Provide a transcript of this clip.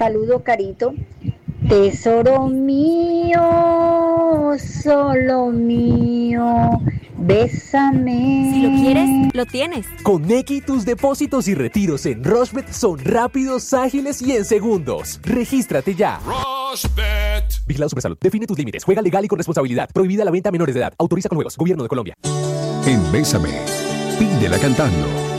Saludo, Carito. Tesoro mío, solo mío, bésame. Si lo quieres, lo tienes. Con Nequi, tus depósitos y retiros en Rushbet son rápidos, ágiles y en segundos. Regístrate ya. Rushbet. Vigilado Supersalud. Define tus límites. Juega legal y con responsabilidad. Prohibida la venta a menores de edad. Autoriza con juegos. Gobierno de Colombia. En Bésame, pídela cantando.